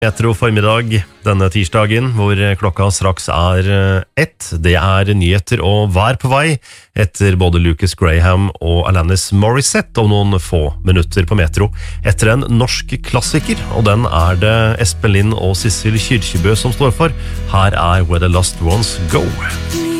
Metro formiddag denne tirsdagen, hvor klokka straks er 1. Det er nyheter og vær på vei etter både Lucas Graham og Alanis Morissette om noen få minutter på Metro. Etter en norsk klassiker, og den er det Espen Lind og Sissel Kyrkjebø som står for. Her er Where the Lost Ones Go.